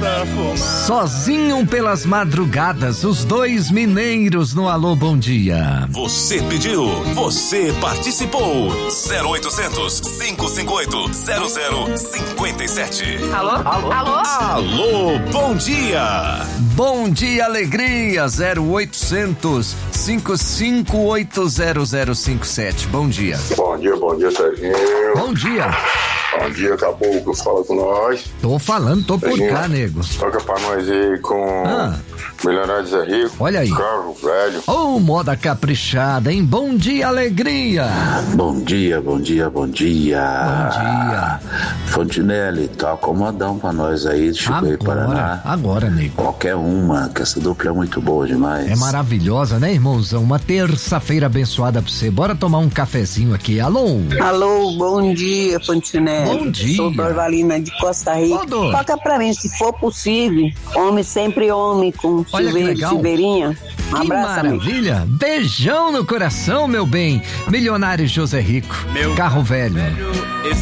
Sozinho pelas madrugadas, os dois mineiros no Alô Bom Dia. Você pediu, você participou. 0800 558 0057. Alô? Alô? Alô? Alô, bom dia. Bom dia, alegria. 0800 558 0057. Bom dia. Bom dia, Serginho. Bom dia. Bom dia, Caboclo, fala com nós. Tô falando, tô por Serginho, cá, nego. toca pra nós aí com Milionário Zé Rico. Olha aí. Carro velho. Ô, moda caprichada, hein? Bom dia, alegria. Bom dia. Bom dia. Fontinelli, toca um modão pra nós aí de Chicoei, Paraná. Agora, nego. Qualquer uma, que essa dupla é muito boa demais. É maravilhosa, né, irmãozão? Uma terça-feira abençoada pra você. Bora tomar um cafezinho aqui. Alô? Alô, bom dia, Fontinelli. Bom dia. Sou Dorvalina de Costa Rica. Toca pra mim, se for possível, homem sempre homem, com Olha que Silveira legal. Silveirinha. Um Que abraço, amigo. maravilha! Beijão no coração, meu bem. Milionário José Rico. Carro velho.